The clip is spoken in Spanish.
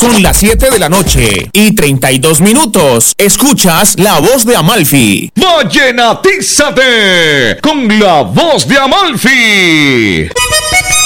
Son las 7 de la noche y 32 minutos. Escuchas La Voz de Amalfi. Vallenatízate con La Voz de Amalfi.